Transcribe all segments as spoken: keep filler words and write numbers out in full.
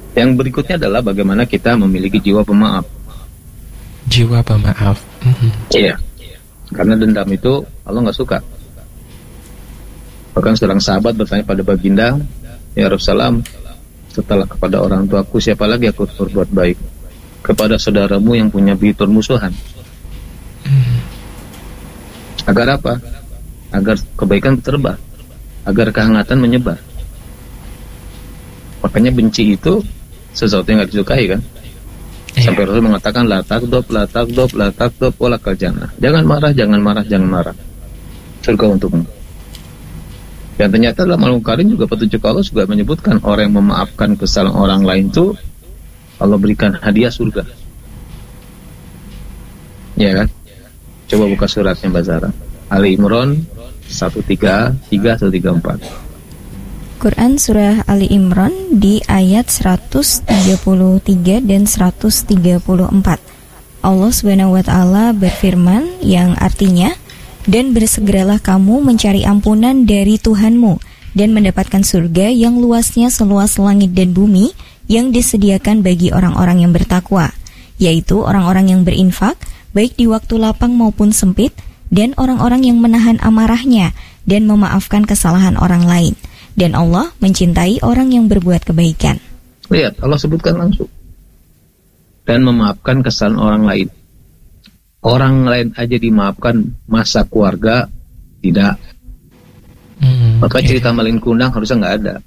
Yang berikutnya adalah bagaimana kita memiliki jiwa pemaaf. Jiwa pemaaf. Mm-hmm. Iya. Karena dendam itu Allah nggak suka. Bahkan seorang sahabat bertanya pada baginda, ya Rasulullah, setelah kepada orang tuaku siapa lagi aku berbuat baik? Kepada saudaramu yang punya permusuhan. Mm-hmm. Agar apa? Agar kebaikan tersebar, agar kehangatan menyebar. Makanya benci itu sesuatu yang nggak disukai kan? Sampai Rasul mengatakan la takdob, la takdob, la takdob, wala kal jannah. Jangan marah, jangan marah, jangan marah. Surga untukmu. Dan ternyata dalam Al-Qur'an Karim juga petunjuk Allah juga menyebutkan orang yang memaafkan kesalahan orang lain itu Allah berikan hadiah surga. Ya kan? Coba buka suratnya Mbak Zara. Ali Imran seratus tiga puluh tiga sampai tiga puluh empat. Quran Surah Ali Imran di ayat seratus tiga puluh tiga dan seratus tiga puluh empat. Allah Subhanahu wa taala berfirman yang artinya, dan bersegeralah kamu mencari ampunan dari Tuhanmu dan mendapatkan surga yang luasnya seluas langit dan bumi yang disediakan bagi orang-orang yang bertakwa, yaitu orang-orang yang berinfak baik di waktu lapang maupun sempit, dan orang-orang yang menahan amarahnya dan memaafkan kesalahan orang lain. Dan Allah mencintai orang yang berbuat kebaikan. Lihat, Allah sebutkan langsung. Dan memaafkan kesalahan orang lain. Orang lain aja dimaafkan, masa keluarga tidak. Hmm, Maka okay. cerita malin kundang harusnya nggak ada.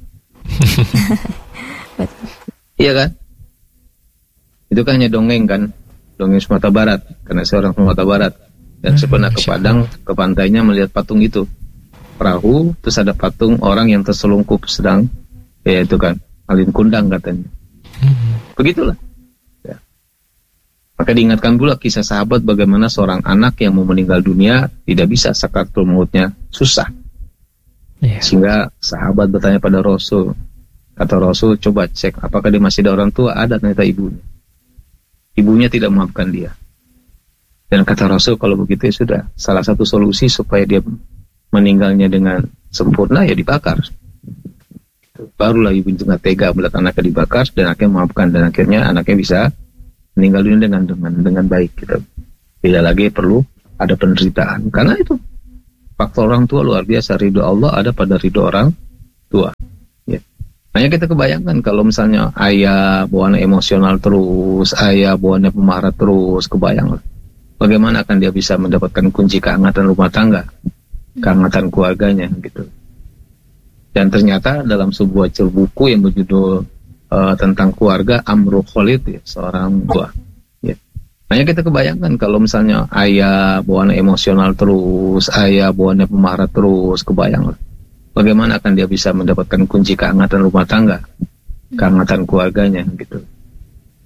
Iya kan? Itu kan hanya dongeng kan, dongeng Sumatera Barat. Karena saya orang Sumatera Barat. Dan saya pernah ke Padang, ke pantainya melihat patung itu. Perahu, terus ada patung orang yang terselungkup sedang, ya itu kan, malin kundang katanya. Hmm. Begitulah. Ya. Maka diingatkan pula kisah sahabat bagaimana seorang anak yang mau meninggal dunia tidak bisa sakaratul mautnya, susah. Yeah. Sehingga sahabat bertanya pada Rasul, kata Rasul, coba cek apakah dia masih ada orang tua. Ada, ternyata ibunya. Ibunya tidak memaafkan dia. Dan kata Rasul, kalau begitu ya sudah, salah satu solusi supaya dia meninggalnya dengan sempurna ya dibakar. Barulah ibu juga tega melihat anaknya dibakar dan akhirnya memaafkan, dan akhirnya anaknya bisa meninggal dunia dengan dengan dengan baik gitu. Tidak lagi perlu ada penderitaan, karena itu faktor orang tua luar biasa. Ridho Allah ada pada ridho orang tua. Ya. Hanya kita kebayangkan kalau misalnya ayah bawaannya emosional terus, ayah bawaannya pemarah terus, kebayang bagaimana akan dia bisa mendapatkan kunci kehangatan rumah tangga, kehangatan keluarganya gitu. Dan ternyata dalam sebuah buku yang berjudul uh, tentang keluarga, Amru Khalid, ya, seorang tua. Ya. Hanya kita kebayangkan kalau misalnya ayah bawaannya emosional terus, ayah bawaannya pemarah terus, kebayang bagaimana akan dia bisa mendapatkan kunci kehangatan rumah tangga, kehangatan keluarganya gitu.